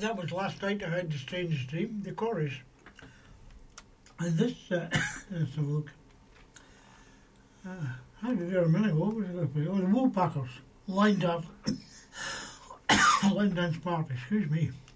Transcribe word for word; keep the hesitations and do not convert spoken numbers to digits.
that was last night I had the strangest dream, the chorus. And this, uh, let's have a look. Uh, how did I do a minute ago? What was I going to play? Oh, the Woolpackers. Line dance. Line dance party, excuse me.